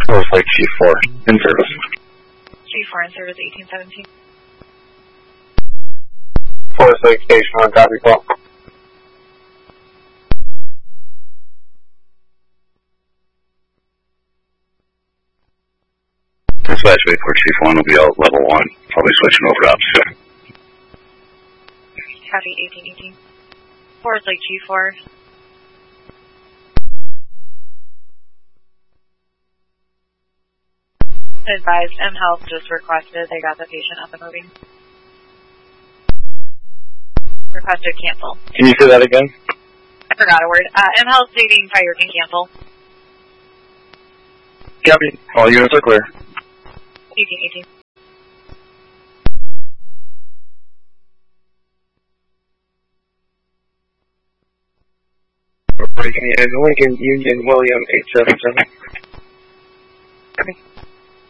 Forest Lake G4, in service. G4 in service, 1817. Forest Lake Station 1, copy, call. Dispatch Bay for Chief 1 will be out level 1. I'll be switching over to opposite. Copy, 1818. Forest Lake G4. Advised, M-Health just requested they got the patient up and moving. Requested cancel. Can you say that again? I forgot a word. M-Health stating fire can cancel. Copy. All units are clear. 1818. Breaking in Lincoln Union William 877. Okay.